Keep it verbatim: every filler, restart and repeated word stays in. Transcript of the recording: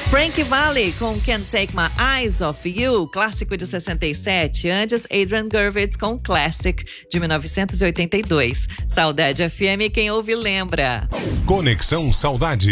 Frank Valli com Can't Take My Eyes Off You, clássico de sessenta e sete. Antes, Adrian Gurvitz com Classic de mil novecentos e oitenta e dois. Saudade F M, quem ouve lembra. Conexão Saudade.